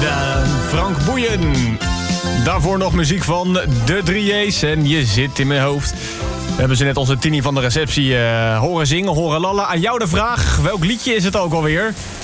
Frank Boeien. Daarvoor nog muziek van de 3J's en Je zit in mijn hoofd. We hebben ze net onze Tini van de receptie horen zingen, horen lallen. Aan jou de vraag, welk liedje is het ook alweer?